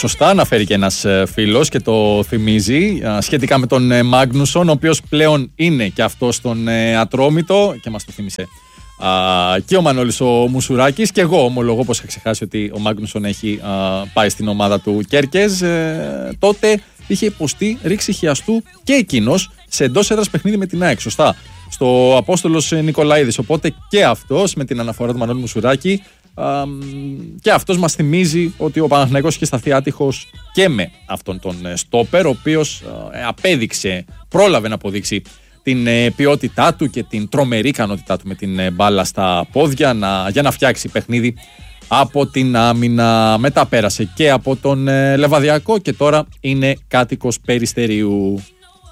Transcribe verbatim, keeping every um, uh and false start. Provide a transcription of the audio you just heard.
σωστά αναφέρει και ένας φίλος και το θυμίζει σχετικά με τον Μάγνουσον, ο οποίος πλέον είναι και αυτός στον Ατρόμητο και μας το θύμισε και ο Μανώλης ο Μουσουράκης, και εγώ ομολογώ πως είχα ξεχάσει ότι ο Μάγνουσον έχει πάει στην ομάδα του Κέρκες. Ε, τότε είχε υποστεί ρήξη χιαστού και εκείνος σε εντός έδρας παιχνίδι με την ΑΕΚ, σωστά, στο Απόστολος Νικολαίδης. Οπότε και αυτός, με την αναφορά του Μανώλη Μουσουράκη, α, και αυτός μας θυμίζει ότι ο Παναθηναϊκός είχε σταθεί άτυχος και με αυτόν τον στόπερ, ο οποίος α, απέδειξε, πρόλαβε να αποδείξει την ε, ποιότητά του και την τρομερή ικανότητά του με την ε, μπάλα στα πόδια να, για να φτιάξει παιχνίδι από την άμυνα. Μετά πέρασε και από τον ε, Λεβαδιακό και τώρα είναι κάτοικος Περιστερίου.